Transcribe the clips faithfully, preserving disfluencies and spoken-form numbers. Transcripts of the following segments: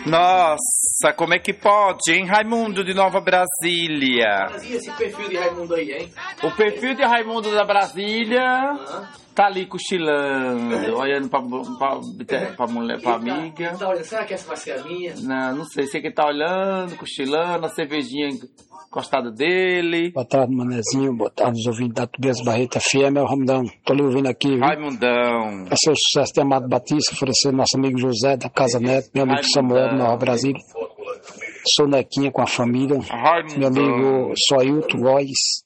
Nossa, como é que pode, hein? Raimundo de Nova Brasília. E esse perfil de Raimundo aí, hein? O perfil de Raimundo da Brasília tá ali cochilando, olhando pra, pra, pra mulher, pra amiga. Ele tá olhando, será que essa vai ser a minha? Não, não sei, sei que ele tá olhando, cochilando, a cervejinha encostada dele. Boa tarde, Manezinho. Boa tarde, os ouvintes da Tobias Barreto F M. É o Raimundão. Tô lhe ouvindo aqui, viu? Raimundão. É seu sucesso de Amado Batista, oferecer nosso amigo José da Casa Neto, meu amigo Samuel de Nova Brasília. Sou Nequinha com a família. Raimundão. Meu amigo Soilton Góes.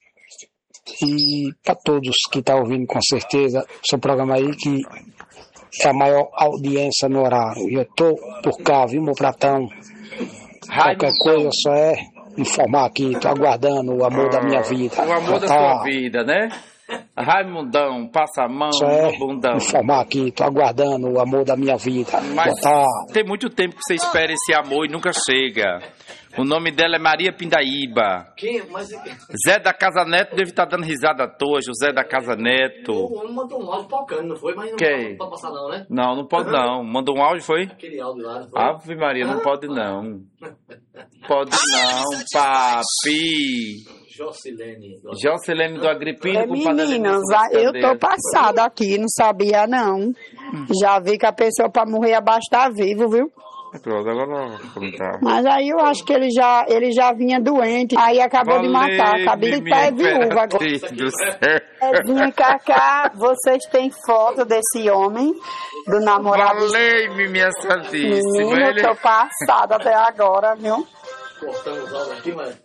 E para todos que estão tá ouvindo, com certeza, seu programa aí que é a maior audiência no horário. E eu tô por cá, viu, meu pratão? Qualquer coisa só é informar aqui, tô aguardando o amor ah, da minha vida. O amor da sua vida, né? Raimundão, passa a mão é no bundão. Informar aqui, tô aguardando o amor da minha vida. Mas tem muito tempo que você espera esse amor e nunca chega. O nome dela é Maria Pindaíba. Quem? Mas... Zé da Casa Neto deve estar dando risada à toa, José da Casa Neto. O homem mandou um áudio tocando, não foi? Mas não Quem? pode passar não, né? Não, não pode não. Mandou um áudio, foi? Aquele áudio lá, não foi? Ave Maria, não pode não. Pode não, papi. Jocilene. Jocilene do Agripino. É, meninas, eu tô passada aqui, não sabia não. Hum. Já vi que a pessoa pra morrer abaixo tá vivo, viu? Pronto, agora não vou comentar. Mas aí eu acho que ele já, ele já vinha doente, aí acabou Valeu, de matar, acabou de estar viúva agora. Edinha Cacá, vocês têm foto desse homem, do namorado? Valeu-me, minha santíssima. Menina, eu tô passada até agora, viu? Cortamos algo aqui, mas...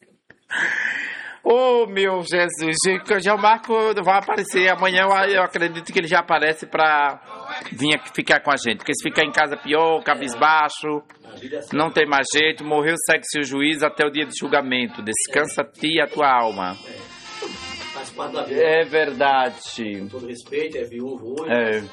Oh, meu Jesus, já o Marco vai aparecer amanhã, eu acredito que ele já aparece pra vir aqui ficar com a gente, porque se ficar em casa pior, cabisbaixo, não tem mais jeito, morreu, segue-se o juiz até o dia de julgamento, descansa-te a tua alma. Faz parte da vida. É verdade. Com todo respeito, é viúvo hoje. É.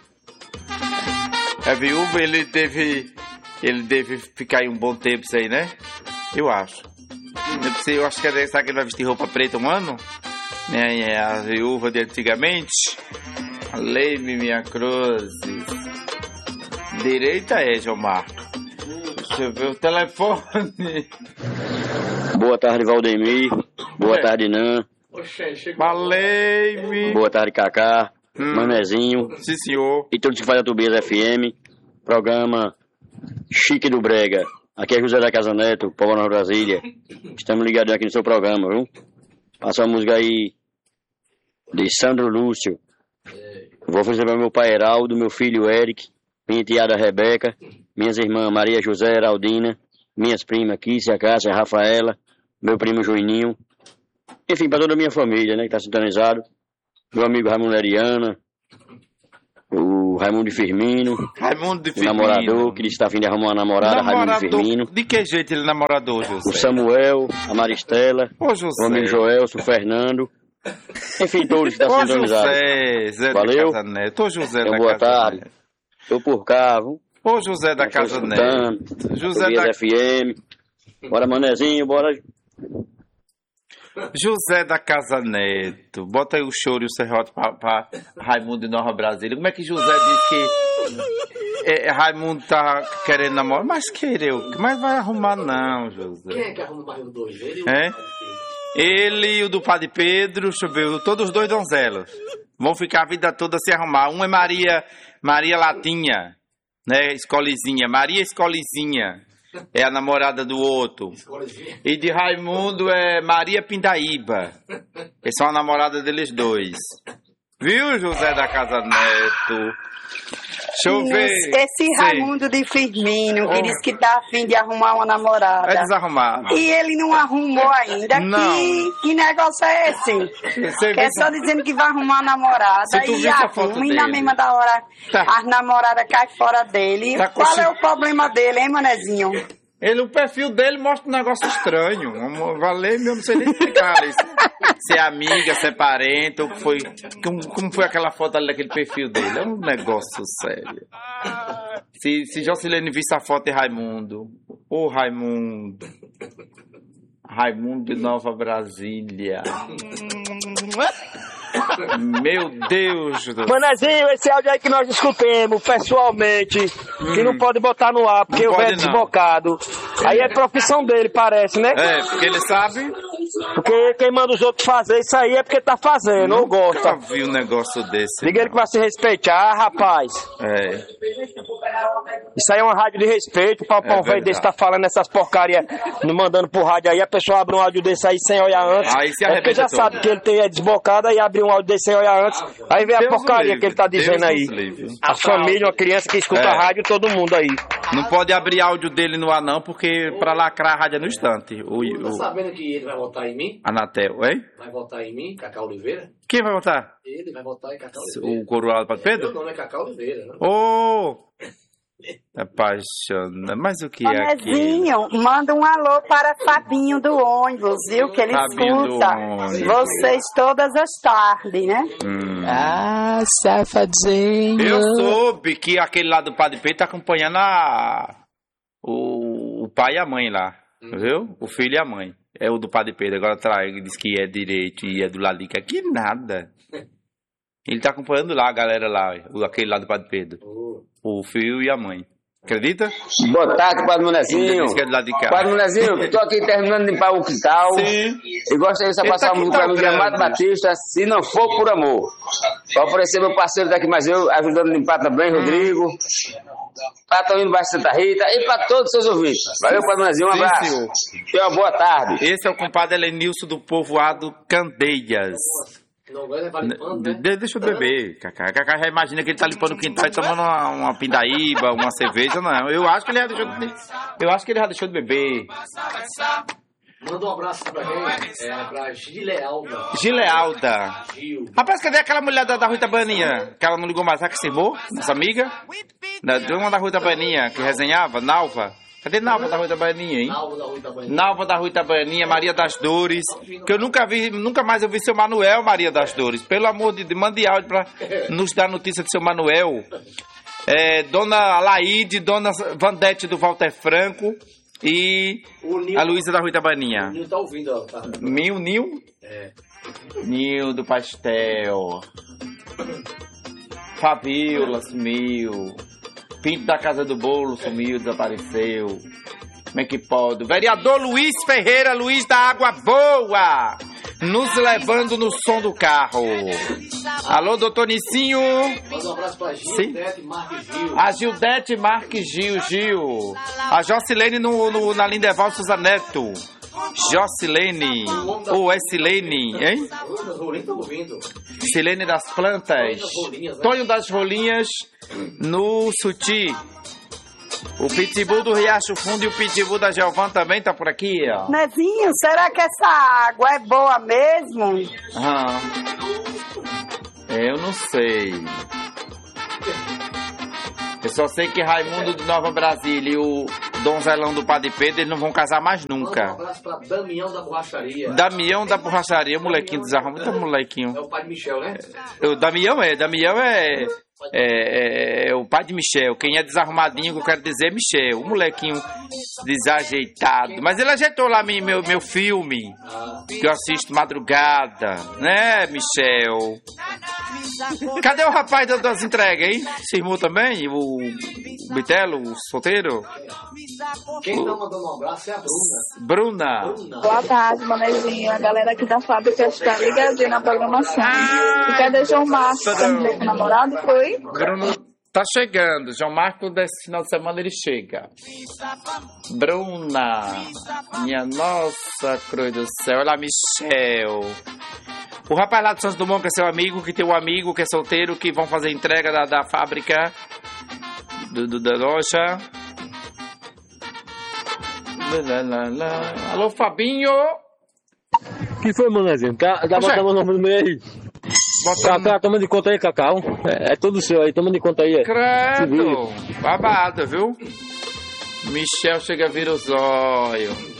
É viúvo, ele deve, ele deve ficar aí um bom tempo isso aí, né? Eu acho. Eu acho que ele, sabe que ele vai vestir roupa preta um ano? É, a viúva de antigamente. Lei-me minha cruz. Direita é, João Marco. Deixa eu ver o telefone. Boa tarde, Valdemir. Boa é. tarde, Nan. Valei-me. Boa tarde, Cacá. Hum. Manezinho. Sim, senhor. E todos que fazem a Tobias F M. Programa Chique do Brega. Aqui é José da Casa Neto, Povo Nova Brasília. Estamos ligados aqui no seu programa, viu? Passa uma música aí de Sandro Lúcio. Vou oferecer para meu pai Heraldo, meu filho Eric, minha enteada Rebeca, minhas irmãs Maria José, Heraldina, minhas primas Kícia, Cássia, Rafaela, meu primo Juninho. Enfim, para toda a minha família, né, que está sintonizado. Meu amigo Raimundo Eriana. O Raimundo de Firmino. Raimundo de Firmino. O namorador, que está a fim de arrumar uma namorada, namorador, Raimundo de Firmino. De que jeito ele é namorador, José? O Samuel, a Maristela, Ô, José. O amigo Joelso, o Fernando. Enfim, todos que estão sintonizados. José, Zé Valeu. da Casa Neto. Ô, José então, da boa Casa tarde. Neto. Estou por cá, viu? Ô, José da Casa Neto. José da... F M. Bora, Manezinho, bora... José da Casa Neto, bota aí o choro e o serrote pra, pra Raimundo de Nova Brasília. Como é que José disse que é, Raimundo tá querendo namorar? Mas quereu, mas vai arrumar não, José. Quem é que arruma mais os dois? Ele é? Ele e o do Padre Pedro, deixa eu ver, todos os dois donzelos. Vão ficar a vida toda se arrumar. Um é Maria, Maria Latinha, né, Escolezinha, Maria Escolezinha. É a namorada do outro. E de Raimundo é Maria Pindaíba. Eles são a namorada deles dois. Viu, José da Casa Neto? Deixa eu ver. Esse Raimundo de Firmino, que oh. disse que tá a fim de arrumar uma namorada. É desarrumado. E ele não arrumou ainda. Não. Que, que negócio é esse? Você que é só dizendo que vai arrumar uma namorada. E arruma, e na mesma da hora tá. As namoradas caem fora dele. Tá Qual é o problema dele, hein, manezinho? Ele, o perfil dele mostra um negócio estranho. Valeu, eu não sei nem explicar isso. Se é amiga, se é parente, ou foi. Como, como foi aquela foto ali daquele perfil dele? É um negócio sério. Se, se Jocilene visse a foto de Raimundo. Ô, Raimundo. Raimundo de Nova Brasília. Meu Deus do céu. Manezinho, esse áudio aí que nós discutimos pessoalmente, hum. que não pode botar no ar, porque o velho é desbocado. Aí é profissão dele, parece, né? É, porque ele sabe. Porque quem manda os outros fazer isso aí é porque tá fazendo, ou gosta. Eu vi um negócio desse. Diga ele que vai se respeitar, rapaz. É. Isso aí é uma rádio de respeito, pra é um velho desse tá falando essas porcarias, não mandando pro rádio aí, a pessoa abre um áudio desse aí sem olhar antes. Aí se é porque já todo. sabe que ele tem, é desbocado, aí abre um áudio desse sem olhar antes, aí vem a Deus porcaria livre. Que ele tá dizendo Deus aí. A família, uma criança que escuta é. a rádio, todo mundo aí. Não pode abrir áudio dele no ar não, porque pra lacrar a rádio é no instante. O, o... Tá o... sabendo que ele vai votar em mim? Anatel, hein? Vai votar em mim, Cacau Oliveira? Quem vai votar? Ele vai votar em Cacau Oliveira. O coroado para Pedro? Meu nome é Cacau Oliveira, né? Ô! Oh! Apaixona, mas o que é aquilo? Manda um alô para Fabinho do ônibus, viu? Que ele Fabinho escuta vocês todas as tardes, né? Hum. Ah, safadinho. Eu soube que aquele lá do Padre Pedro tá acompanhando a... o... o pai e a mãe lá, hum. viu? O filho e a mãe. É o do Padre Pedro, agora tá, ele diz que é direito e é do lado de cá. Que nada. Ele tá acompanhando lá a galera lá, aquele lá do Padre Pedro. O filho e a mãe. Acredita? Boa tarde, Padre Munezinho. É Padre Munezinho, tô aqui terminando de limpar o quintal. Sim. E gostaria de passar tá a música para o Amado Batista, Se Não For Por Amor. Para oferecer meu parceiro daqui, mas eu ajudando a limpar também, hum. Rodrigo. Para Toninho Baixo Santa Rita e para todos os seus ouvintes. Valeu, Padre Munezinho, um Sim, abraço. Senhor. Tenha uma boa tarde. Esse é o compadre Helenilson do povoado Candeias. Não vai levar limpando, né? De, deixa eu beber, Cacá. Cacá já imagina que ele tá limpando o quintal e tomando uma, uma pindaíba, uma cerveja, não. Eu acho que ele já deixou de, eu acho que ele já deixou de beber. Manda um abraço pra quem? É, pra Gilealda. Gilealda. Gil. Rapaz, cadê aquela mulher da, da Rua Itabaninha? Que ela não ligou mais, sabe que se vou? Nossa amiga? Da, de uma da Rua Itabaninha, que resenhava, Nalva. Cadê Nalva da Rua Itabaninha, hein? Nalva da Rua Itabaninha. Nalva da Rua Itabaninha, Maria das Dores. Que eu nunca vi, nunca mais eu vi seu Manuel, Maria das Dores. Pelo amor de Deus, mande áudio pra nos dar notícia de seu Manuel. É, Dona Alaide, Dona Vandete do Walter Franco e Nil, a Luísa da Rua Itabaninha. O Nil tá ouvindo, ó. Tá. Nil, Nil? É. Nil do Pastel. Fabiola sumiu. Pinto da Casa do Bolo sumiu, desapareceu. Como é que pode? Vereador Luiz Ferreira, Luiz da Água Boa, nos levando no som do carro. Alô, doutor Nicinho. Manda um abraço pra Gildete Marques Gil. A Gildete Marques Gil, Gil. A Jocilene no, no, na Lindeval Souza Neto. Jocilene, ou é Silene, hein? Silene das Plantas. Tonho das Rolinhas no Suti. O Pitbull do Riacho Fundo e o Pitbull da Gelvan também tá por aqui, ó. Nezinho, será que essa água é boa mesmo? Ah, eu não sei. Eu só sei que Raimundo de Nova Brasília e o Donzelão do Padre Pedro, eles não vão casar mais nunca. Um abraço pra Damião da Borracharia. Damião da Borracharia, molequinho desarrumado, muito molequinho. É o pai de Michel, né? O Damião é, Damião é, é, é o pai de Michel. Quem é desarrumadinho, que eu quero dizer, é Michel. O molequinho desajeitado. Mas ele ajeitou lá meu, meu filme, que eu assisto madrugada, né, Michel? Cadê o rapaz das entregas, hein? Se irmão também? O, o Bitelo, o solteiro? Quem tá mandando um abraço é a Bruna. Bruna. Bruna. Boa tarde, manezinho. A galera aqui da fábrica está ligadinha na programação. Ah, e cadê João Marcos? Tá com o namorado? Foi? Bruno tá chegando. João Marcos, desse final de semana, ele chega. Bruna. Minha nossa cruz do céu. Olha lá, Michel. O rapaz lá do Santos Dumont, que é seu amigo, que tem um amigo que é solteiro, que vão fazer entrega da, da fábrica, do, do, da loja. Lá, lá, lá. Alô, Fabinho! Que foi, manezinho? Tá, tá botando o nome do meio aí. Botando... Cacá, toma de conta aí, Cacau. É, é tudo seu aí, toma de conta aí. É. Credo! Babado, viu? Michel chega a vir os olhos.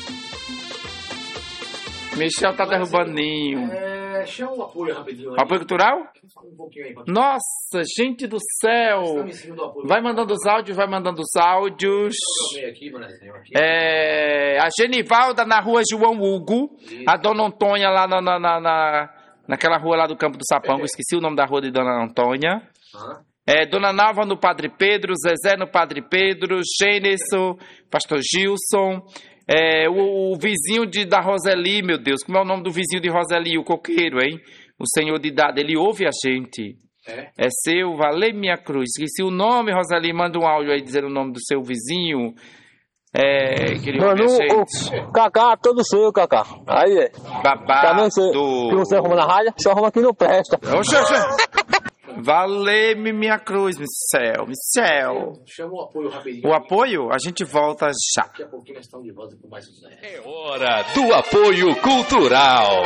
Michel tá derrubando ninho. É, chama um apoio rapidinho aí. Apoio cultural? Um pouquinho aí, nossa, gente do céu. Vai mandando os áudios, vai mandando os áudios. Aqui, aqui. É, a Genivalda na rua João Hugo. Isso. A Dona Antônia lá na, na, na, naquela rua lá do Campo do Sapão, eu esqueci o nome da rua de Dona Antônia. É, Dona Nalva no Padre Pedro, Zezé no Padre Pedro, Gêneson, Pastor Gilson, é, o, o vizinho de, da Roseli, meu Deus, como é o nome do vizinho de Roseli, o coqueiro, hein? O senhor de idade, ele ouve a gente. É, é seu, valeu minha cruz. Esqueci o nome, Roseli, manda um áudio aí dizendo o nome do seu vizinho. É, que ele Mano, o Cacá, todo seu, Cacá. Aí é. Babado. Que você arruma na rádio, só arruma aqui no presta. Oxe, oxe. Valeu-me minha cruz, meu céu, meu céu. Chama o apoio rapidinho. O apoio, a gente volta já. Daqui a pouquinho nós estamos de volta com mais sucesso. É hora do apoio cultural.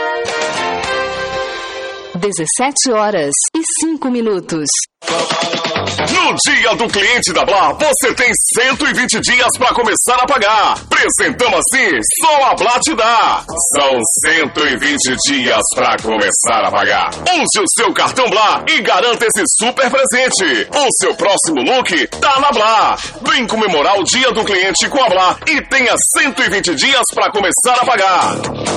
dezessete horas e cinco minutos. No Dia do Cliente da Blá, você tem cento e vinte dias para começar a pagar. Apresentamos assim, só a Blá te dá. São cento e vinte dias para começar a pagar. Use o seu cartão Blá e garanta esse super presente. O seu próximo look tá na Blá. Vem comemorar o Dia do Cliente com a Blá e tenha cento e vinte dias para começar a pagar.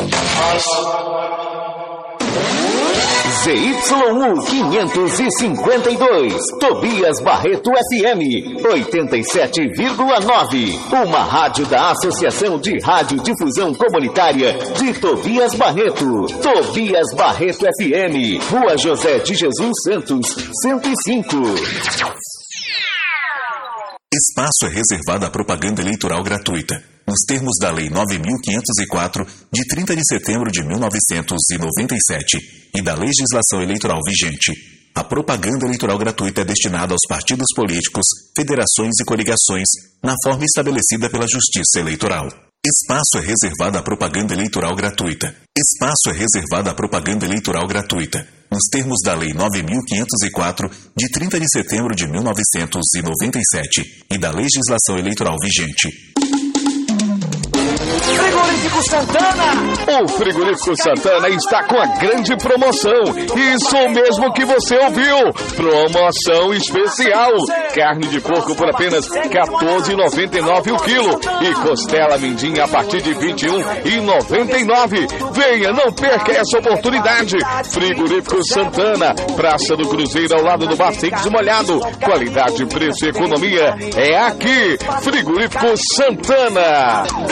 Z Y U quinhentos e cinquenta e dois, Tobias Barreto F M, oitenta e sete vírgula nove, uma rádio da Associação de Radiodifusão Comunitária de Tobias Barreto. Tobias Barreto F M, Rua José de Jesus Santos, cento e cinco. Espaço é reservado à propaganda eleitoral gratuita, nos termos da Lei nove mil quinhentos e quatro, de trinta de setembro de mil novecentos e noventa e sete, e da legislação eleitoral vigente. A propaganda eleitoral gratuita é destinada aos partidos políticos, federações e coligações, na forma estabelecida pela Justiça Eleitoral. Espaço é reservado à propaganda eleitoral gratuita. Espaço é reservado à propaganda eleitoral gratuita, nos termos da Lei nove mil quinhentos e quatro, de trinta de setembro de mil novecentos e noventa e sete, e da legislação eleitoral vigente. Frigorífico Santana! O Frigorífico Santana está com a grande promoção. Isso mesmo que você ouviu. Promoção especial. Carne de porco por apenas quatorze reais e noventa e nove centavos o quilo. E costela mindinha a partir de vinte e um reais e noventa e nove centavos. Venha, não perca essa oportunidade. Frigorífico Santana, Praça do Cruzeiro, ao lado do Bar Six Molhado. Qualidade, preço e economia é aqui. Frigorífico Santana.